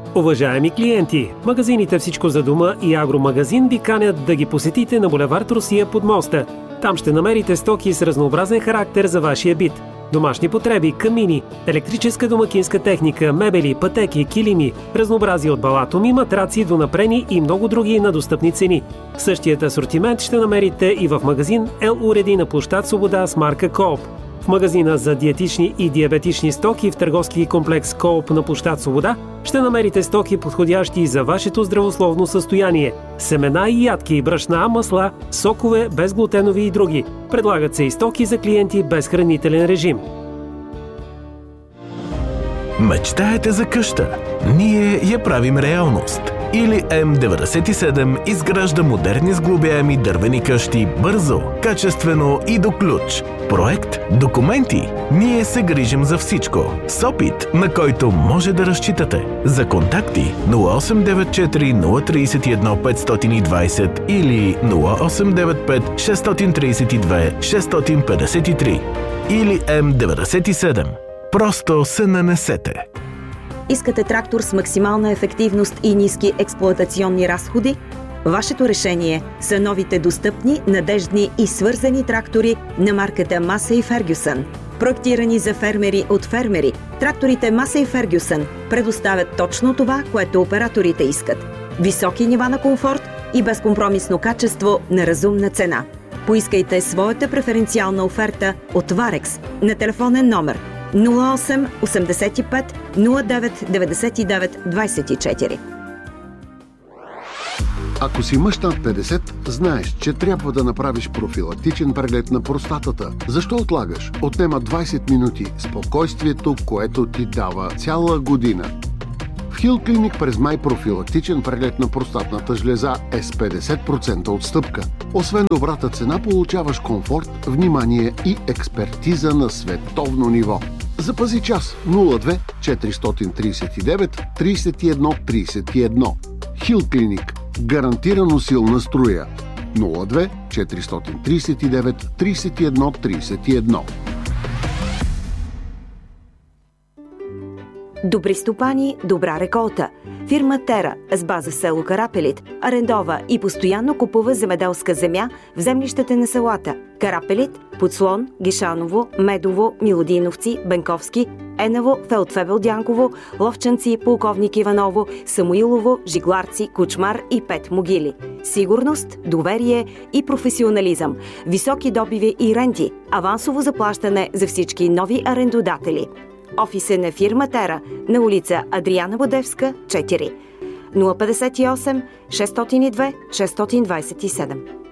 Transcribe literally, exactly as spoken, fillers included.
Уважаеми клиенти, магазините Всичко за дома и Агромагазин ви канят да ги посетите на булевард Русия под моста. Там ще намерите стоки с разнообразен характер за вашия бит. Домашни потреби, камини, електрическа домакинска техника, мебели, пътеки, килими, разнообразие от балатоми, матраци до напрени и много други на достъпни цени. Същият асортимент ще намерите и в магазин Ел Уреди на площад Свобода с марка Кооп. В магазина за диетични и диабетични стоки в търговски комплекс Кооп на площад Свобода ще намерите стоки, подходящи за вашето здравословно състояние. Семена и ядки, брашна, масла, сокове, безглутенови и други. Предлагат се и стоки за клиенти без хранителен режим. Мечтаете за къща? Ние я правим реалност. Или М деветдесет и седем изгражда модерни сглобяеми дървени къщи бързо, качествено и до ключ. Проект, документи. Ние се грижим за всичко. С опит, на който може да разчитате. За контакти нула осем девет четири нула три едно пет два зет или нула осем девет пет шест три две шест пет три. Или М деветдесет и седем. Просто се нанесете. Искате трактор с максимална ефективност и ниски експлоатационни разходи? Вашето решение са новите достъпни, надеждни и свързани трактори на марката Massey Ferguson. Проектирани за фермери от фермери, тракторите Massey Ferguson предоставят точно това, което операторите искат. Високи нива на комфорт и безкомпромисно качество на разумна цена. Поискайте своята преференциална оферта от Varex на телефонен номер нула осем осемдесет и пет нула девет деветдесет и девет двадесет и четири. Ако си мъж над петдесет, знаеш, че трябва да направиш профилактичен преглед на простатата. Защо отлагаш? Отнема двадесет минути. Спокойствието, което ти дава цяла година. В Хил Клиник през май профилактичен преглед на простатната жлеза е с петдесет процента отстъпка. Освен добрата цена, получаваш комфорт, внимание и експертиза на световно ниво. Запази час нула две четиристотин тридесет и девет тридесет и едно тридесет и едно. Хил Клиник. Гарантирано силна струя. нула две четиристотин тридесет и девет тридесет и едно тридесет и едно. Добри стопани, добра реколта. Фирма Тера с база в село Карапелит арендова и постоянно купува земеделска земя в землищата на селата Карапелит, Подслон, Гишаново, Медово, Милодиновци, Бенковски, Енево, Фелдфебел Дянково, Ловчанци, Полковник Иваново, Самуилово, Жигларци, Кучмар и Пет могили. Сигурност, доверие и професионализъм. Високи добиви и ренти. Авансово заплащане за всички нови арендодатели. Офис е на фирма Тера на улица Адриана Бодевска, четири. нула петдесет и осем шестстотин и две шестстотин двадесет и седем.